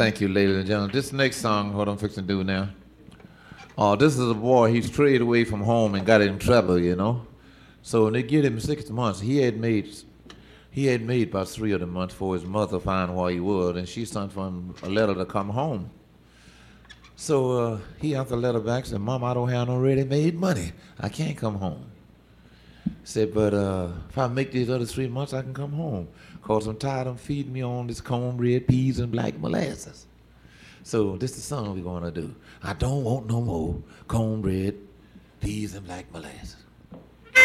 Thank you, ladies and gentlemen. This next song, what I'm fixing to do now. This is a boy. He strayed away from home and got in trouble, you know. So when they give him 6 months, he had made about 3 of the months before his mother found where he was, and she sent for him a letter to come home. So he got the letter back, said, "Mom, I don't have no ready-made money. I can't come home." Said, "But if I make these other 3 months, I can come home. Cause I'm tired of feeding me on this cornbread, peas, and black molasses." So this is the song we're gonna do. I don't want no more cornbread, peas, and black molasses.